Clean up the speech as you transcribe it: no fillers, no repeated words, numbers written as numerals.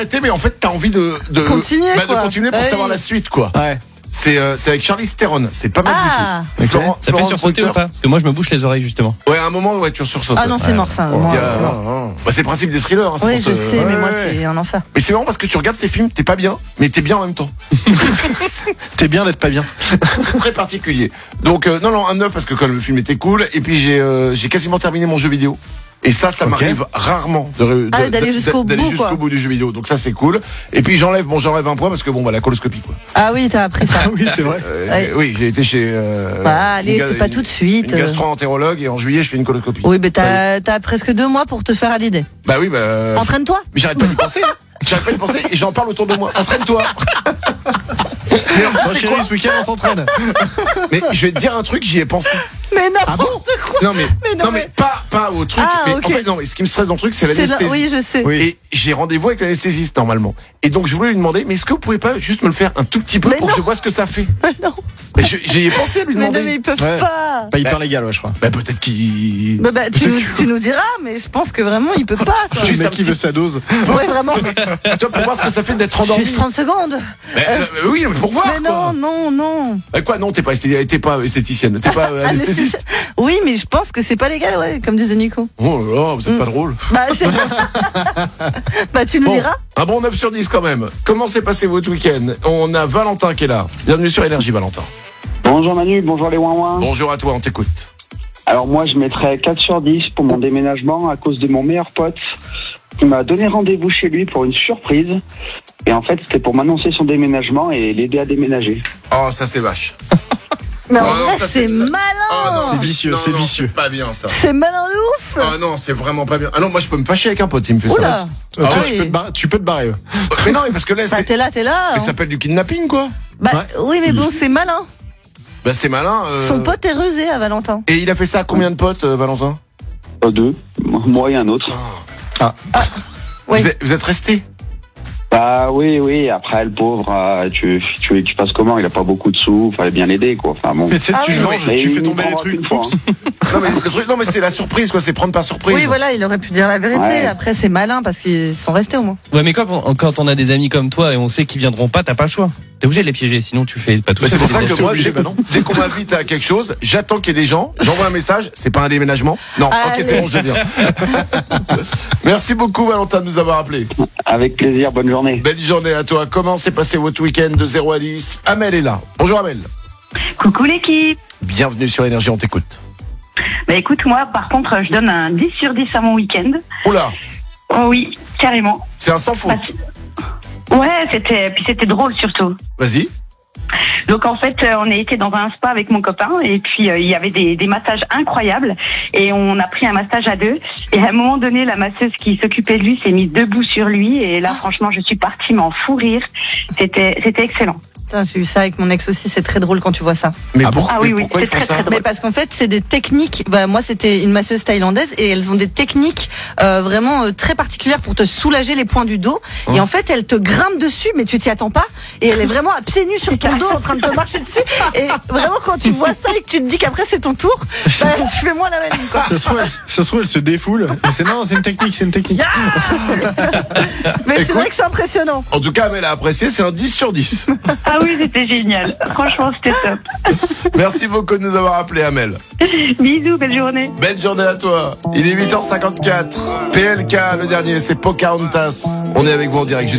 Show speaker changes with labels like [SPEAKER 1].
[SPEAKER 1] Mais en fait, t'as envie de
[SPEAKER 2] continuer,
[SPEAKER 1] de continuer pour savoir la suite, quoi.
[SPEAKER 3] Ouais.
[SPEAKER 1] C'est avec Charlize Theron, c'est pas mal du tout.
[SPEAKER 3] Okay.
[SPEAKER 4] Ça fait sursauter ou pas? Parce que moi je me bouche les oreilles justement.
[SPEAKER 1] Ouais, à un moment, ouais, tu sursautes.
[SPEAKER 2] Ah non, c'est mort ça.
[SPEAKER 1] C'est le principe des thrillers. Hein,
[SPEAKER 2] oui, je sais, mais moi c'est un enfer.
[SPEAKER 1] Mais c'est marrant parce que tu regardes ces films, t'es pas bien, mais t'es bien en même temps.
[SPEAKER 3] T'es bien d'être pas bien.
[SPEAKER 1] C'est très particulier. Donc non, un 9 parce que quand le film était cool. Et puis j'ai quasiment terminé mon jeu vidéo. Et ça m'arrive rarement
[SPEAKER 2] d'aller jusqu'au
[SPEAKER 1] bout du jeu vidéo. Donc ça c'est cool. Et puis j'enlève un point parce que la coloscopie quoi.
[SPEAKER 2] Ah oui, t'as appris ça.
[SPEAKER 3] Oui, c'est vrai.
[SPEAKER 1] Oui, j'ai été chez
[SPEAKER 2] allez, c'est pas tout de suite.
[SPEAKER 1] Une gastro-entérologue et en juillet je fais une coloscopie.
[SPEAKER 2] Oui, mais t'as presque 2 mois pour te faire à l'idée.
[SPEAKER 1] Bah oui,
[SPEAKER 2] entraîne-toi.
[SPEAKER 1] Mais j'arrête pas d'y penser. J'arrête pas de penser et j'en parle autour de moi. Entraîne-toi.
[SPEAKER 3] Mais alors, chérie, ce week-end on s'entraîne.
[SPEAKER 1] Mais je vais te dire un truc, j'y ai pensé.
[SPEAKER 2] Mais n'importe quoi.
[SPEAKER 1] Non mais pas au truc. Mais
[SPEAKER 2] okay.
[SPEAKER 1] En fait non, mais ce qui me stresse dans le truc, c'est l'anesthésie.
[SPEAKER 2] Oui, je sais.
[SPEAKER 3] Oui.
[SPEAKER 1] Et j'ai rendez-vous avec l'anesthésiste normalement. Et donc je voulais lui demander, mais est-ce que vous pouvez pas juste me le faire un tout petit peu pour que je vois ce que ça fait?
[SPEAKER 2] Mais non.
[SPEAKER 1] Mais j'y ai pensé à lui demander.
[SPEAKER 2] Mais non, mais ils peuvent pas.
[SPEAKER 3] Pas hyper légal, ouais, je crois.
[SPEAKER 1] Peut-être qu'il.
[SPEAKER 2] Tu nous diras, mais je pense que vraiment il peut pas. Quoi.
[SPEAKER 3] Juste le mec qui veut sa dose.
[SPEAKER 2] Ouais, vraiment.
[SPEAKER 1] Toi, pour voir ce que ça fait d'être endormi.
[SPEAKER 2] Juste 30 secondes.
[SPEAKER 1] Oui, mais pour voir.
[SPEAKER 2] Mais
[SPEAKER 1] quoi.
[SPEAKER 2] non.
[SPEAKER 1] Quoi, non, t'es pas esthéticienne, t'es pas anesthésiste.
[SPEAKER 2] Oui, mais je pense que c'est pas légal, ouais, comme disait Nico.
[SPEAKER 1] Oh là là, vous êtes pas drôle.
[SPEAKER 2] Tu nous diras.
[SPEAKER 1] Un bon 9 sur 10 quand même. Comment s'est passé votre week-end? On a Valentin qui est là. Bienvenue sur Énergie, Valentin.
[SPEAKER 5] Bonjour Manu, bonjour les ouin-ouin.
[SPEAKER 1] Bonjour à toi, on t'écoute.
[SPEAKER 5] Alors moi je mettrais 4 sur 10 pour mon déménagement à cause de mon meilleur pote qui m'a donné rendez-vous chez lui pour une surprise. Et en fait c'était pour m'annoncer son déménagement et l'aider à déménager.
[SPEAKER 1] Oh ça c'est vache.
[SPEAKER 2] Mais en vrai, c'est malin.
[SPEAKER 1] Oh, non,
[SPEAKER 3] c'est vicieux, c'est vicieux.
[SPEAKER 1] C'est pas bien ça.
[SPEAKER 2] C'est malin de ouf.
[SPEAKER 1] Oh non, c'est vraiment pas bien. Ah non, moi je peux me fâcher avec un pote s'il me fait ça.
[SPEAKER 3] Tu peux te barrer. Ouais.
[SPEAKER 1] Mais non, parce que là c'est.
[SPEAKER 2] T'es là.
[SPEAKER 1] Ça s'appelle du kidnapping quoi.
[SPEAKER 2] Oui, mais bon, c'est malin.
[SPEAKER 1] C'est malin.
[SPEAKER 2] Son pote est rusé à Valentin.
[SPEAKER 1] Et il a fait ça à combien de potes, Valentin?
[SPEAKER 5] 2. Moi et un autre.
[SPEAKER 2] Oui.
[SPEAKER 1] Vous êtes restés?
[SPEAKER 5] Bah oui, après le pauvre, tu veux qu'il fasse comment? Il a pas beaucoup de sous, fallait bien l'aider quoi. Enfin bon.
[SPEAKER 3] Mais tu le venges, tu fais tomber les trucs.
[SPEAKER 1] Non mais c'est la surprise quoi, c'est prendre par surprise.
[SPEAKER 2] Oui voilà, il aurait pu dire la vérité. Ouais. Après c'est malin parce qu'ils sont restés au moins.
[SPEAKER 4] Ouais mais quand on a des amis comme toi et on sait qu'ils viendront pas, t'as pas le choix. T'es obligé de les piéger, sinon tu fais pas tout ça.
[SPEAKER 1] C'est pour ça que moi, dès qu'on m'invite à quelque chose, j'attends qu'il y ait des gens, j'envoie un message, c'est pas un déménagement. Non, ok c'est bon, je viens. Merci beaucoup Valentin de nous avoir appelé.
[SPEAKER 5] Avec plaisir, bonne journée.
[SPEAKER 1] Belle journée à toi. Comment s'est passé votre week-end de 0 à 10? Amel est là. Bonjour Amel.
[SPEAKER 6] Coucou l'équipe.
[SPEAKER 1] Bienvenue sur Énergie, on t'écoute.
[SPEAKER 6] Bah écoute, moi par contre, je donne un 10 sur 10 à mon week-end.
[SPEAKER 1] Oula.
[SPEAKER 6] Oh oui, carrément.
[SPEAKER 1] C'est un sans faute.
[SPEAKER 6] Ouais, c'était drôle surtout.
[SPEAKER 1] Vas-y.
[SPEAKER 6] Donc en fait, on a été dans un spa avec mon copain et puis il y avait des massages incroyables et on a pris un massage à 2 et à un moment donné, la masseuse qui s'occupait de lui s'est mise debout sur lui et là franchement, je suis partie m'en fou rire. C'était excellent.
[SPEAKER 2] J'ai eu ça avec mon ex aussi, c'est très drôle quand tu vois ça.
[SPEAKER 1] Mais pourquoi ils font ça?
[SPEAKER 2] Mais parce qu'en fait, c'est des techniques. Moi, c'était une masseuse thaïlandaise et elles ont des techniques vraiment très particulières pour te soulager les points du dos. Et en fait, elle te grimpe dessus, mais tu t'y attends pas. Et elle est vraiment à pieds nus sur ton dos en train de te marcher dessus. Et vraiment, quand tu vois ça et que tu te dis qu'après c'est ton tour, tu fais moins la maline. Quoi.
[SPEAKER 3] Ça se trouve, elle se défoule. C'est une technique.
[SPEAKER 2] Mais c'est vrai que c'est impressionnant.
[SPEAKER 1] En tout cas, Amel a apprécié, c'est un 10 sur 10.
[SPEAKER 6] Ah oui, c'était génial. Franchement, c'était top.
[SPEAKER 1] Merci beaucoup de nous avoir appelé, Amel.
[SPEAKER 6] Bisous, belle journée.
[SPEAKER 1] Belle journée à toi. Il est 8h54. PLK, le dernier, c'est Pocahontas. On est avec vous en direct jusqu'à